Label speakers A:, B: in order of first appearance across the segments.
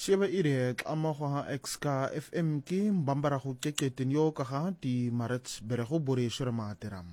A: Sheba ire amaha exka FM ki mbambara go keketen yo ka ga di marets bere go bore shore materam.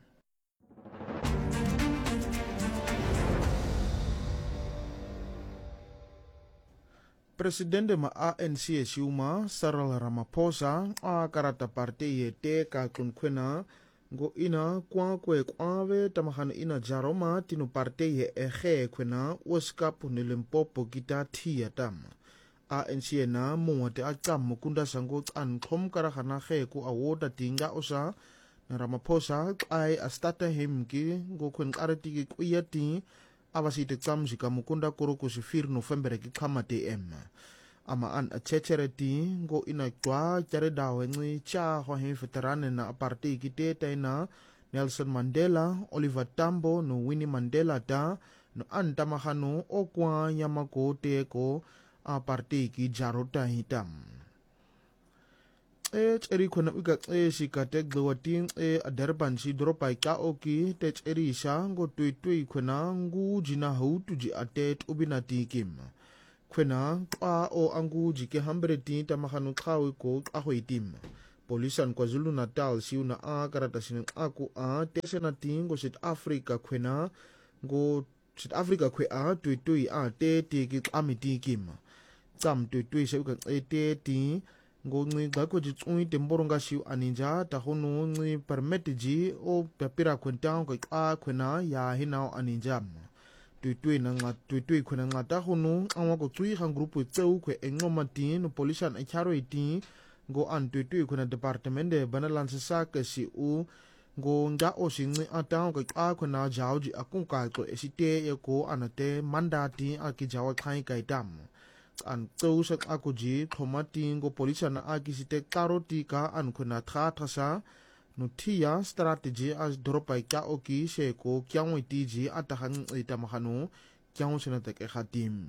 A: Presidente ma ANC Shuma Cyril Ramaphosa a karata parte yete ka kunkwena go ina kwa kwe kwawe tamahana ina jaroma tino parte ye ege kwena oska Limpopo kita tia tam. ANC na mongwate a tsam mukunda sango an khom karagana ge ko awoda tinga osa na Ramaphosa ai a starta him ki go kwen arati ki kuyati abasite tsam jika mukunda koro ko 4 November ki khamate em ama an a chechereti go ina kwa jare dawe ngi cha ho he veterane na party ki te na Nelson Mandela, Oliver Tambo no Winnie Mandela da no antamahano o kwa yamako te ko a party ki jarota hitam. Eri kona uga shikate gwating a Durban si dropa ka oki te eri sha go tui kona ngu jina hutu ji atet ubinati kim. Kwena kwa o angu jike hambreti tamahano kawi ko ahoitim. Polisan KwaZulu Natal si una a karata sinang aku a tesena tingo South Africa kwena go South Africa kwe a tui a te ki amiti kim. Tsam tui se uka te ti go ngi gako ji tsui temboronga si aninja ta hono ngi permit ji o papira kwenta ko a kwena ya hinao aninja. Tui na nga tui kwena nga ta hono anwa ko tsui hang grupu tseu kwe engoma ti no polisan a charo iti go an tui kuna departamente banalansa saka si u go nga o singi atang ka a kuna jauji akung ka ko esite e ko anate mandati aki jawa khai kai dam an tso sak akuji thomati go polisa na aki site karoti ka an kuna thasa nutia strategy as dropai ka oki se ko kyangwi tiji atahan itamahano kyang sina tek khatim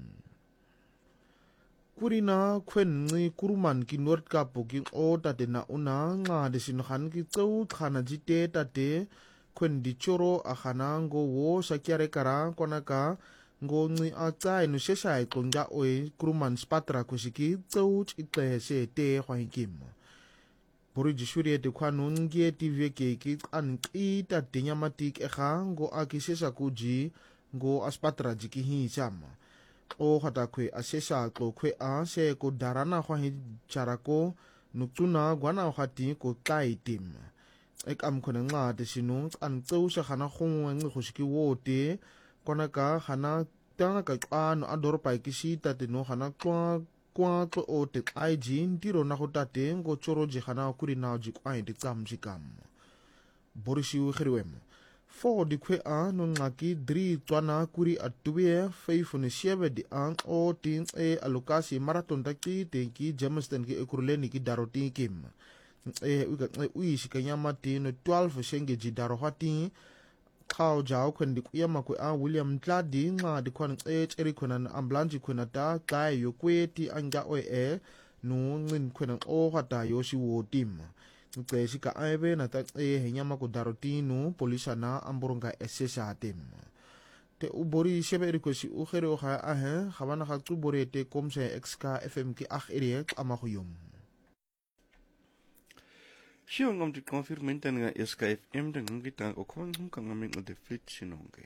A: kurina kwen ngi kuruman ki North Kapo ki o tate na una nga desin khan ki tsau khana jite tate kwen di choro a khana ngo wo sakyare kara konaka ngo ngi a tsai no shesai konga oi kuruman spatra kusiki tsau chite se te hwaikim bori jishuri te khwanu ngie tv ki an ki tate nyamatik e kha ngo akisesa kuji ngo aspatra jiki hi chama o hata kwe asesa ko kwe a se ko darana kwa hi charako nutsuna gwana hati ko kai tim ek am khona nga de sinu an tseu sa khana khong ngi khoshiki wote kona ka khana tanga ka ano ador pai kisi tate no khana kwa ko o te IG ndiro na hotate ngo choro ji khana kuri na ji kwa ndi tsam jikam borisi u khriwem fo di kwe a no ngaki dri twana kuri atuwe faithful shebe di ang o tin alokasi marathon taki tenki Jamestown ki ekurleni ki daroti kim ui shikanyama ti no 12 shenge ji darohati khao jao kwendi kuyama kwe a William Tladi nga di kwan eri kwenan amblanji kwenata kai yo kwe ti anga oe no ngin kwenan o hata yoshi wo tim Tse ka aibe na ta henyama ko darotinu polisa na amboronga esesa tem te ubori shebe riko si ukhere o ha ahe khabana kha tu bore te komse xk fm ki akh ere ama khuyum
B: Siong di konfirmenten nga SKFM dengan kita o kon kang aming o defit sinongge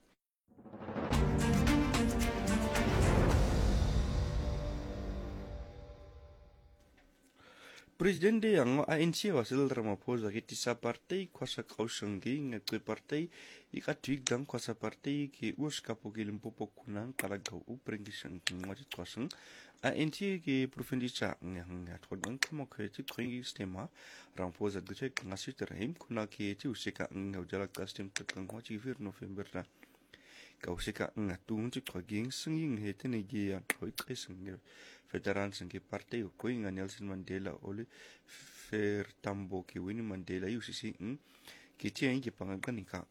B: Presidente yang ANC Cyril Ramaphosa ki sa partai kuasa kausanggi ngakui partai ikatwig dang kuasa partai ki uska poki Limpopo kunang kalagaw upring kisang ngwajit kuasang ANC ki provinsi ngang ngathodang kamokheti kwengi stema Ramaphosa gche ngasi terhim kuna ki ti usika ngaw jalak kastim tekang wachi 4 November na kausika ngatung chi khoging singing hetene gi ya khoi khisang veteran singki partai ko inga Nelson Mandela Oliver Tambo ki Winnie Mandela UCC ki tiang ki pangan ka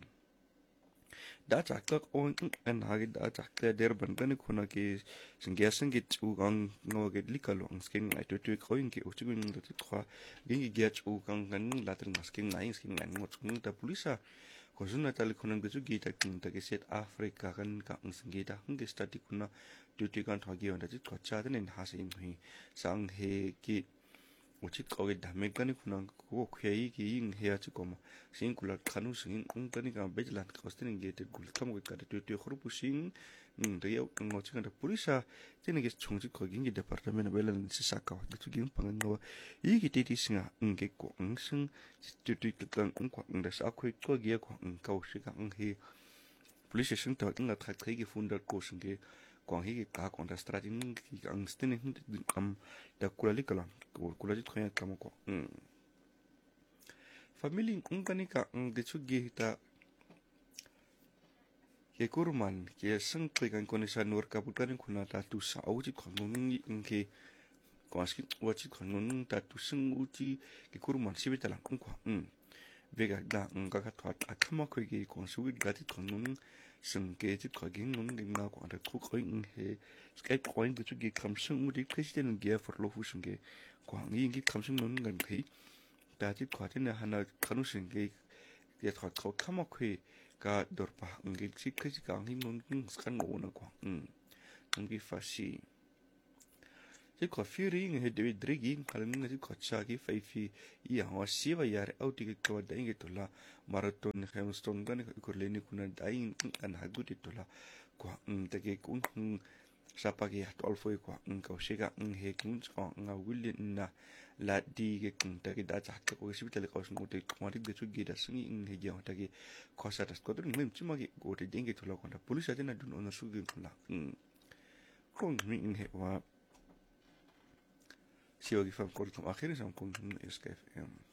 B: da chakak on an hagi da chakka der ban kan khona ki singyasan ki chu gang no ge likalong skin ai to ko ingi uchigun da khwa gi ge chu gang kan latr maskin nai skin ngai mo chung da polisa Kosuna tali kunang kesu gita king take set Afrika kan ka ang singita hangge stati kuna duty kan thagi onda jit kocha den hasa im hi sang he ki uchit koge dame kani kunang ko khei ki ing he achi koma sing kula khanu sing ung kani ka bejlan kostin gete gul kam ko kada duty khrupu sing riau ngo chinga da pulisa tene ge chongji ko gingi department belan sisaka wa tu ging pangan no i gi titi singa nge ko ng sing duty kan ung ko ng da sa ko ko ge ko ng ka shi ka ng he pulisa sing ta ng ta kai ge funda ko sing ge ko hi ge ka ko da strategy ki ang stene am da kulali kala ko kulali khoya kam ko family ung kani ka ng de chu ge ta ke kurman ke sang klikan konisa nur kaputan kuna tatu sa uji konun ke kwaski wachi konun tatu sing uji ke kurman sibitala kunkwa vega da nga ka thwat athama khoi ge konsugi gati konun sing ke ti khogin nun ge na ko da khu khoi he skai point ge chu ge kamsung uji president ge for lo fu sing ge kwang yi ge kamsung nun ngan khei ta ti khwatin hana khanu sing ge ye thwat kho khama khoi ka dorpa ngi chikhi ka ngi nun skan no na ko ngi fashi je ko firi ngi de drigi kalin ngi ko chagi faifi ya wa siwa yar auti ke ko da ngi tola marathon hamstone gan ko leni kuna dai an haguti tola ko de ke kun sapagi to alfo ko ko shiga ngi kun ko nga wilin na la di ke kun ta ke da cha ko sibitale ko sun te ko ri de chu ge da sungi ngi ge ta ke ko sa ta ko dun ngim chimagi ko te denge to la ko da police na dun ona su ge la ko ngi ngi wa siwa gi fam ko to akhir sam ko SKFM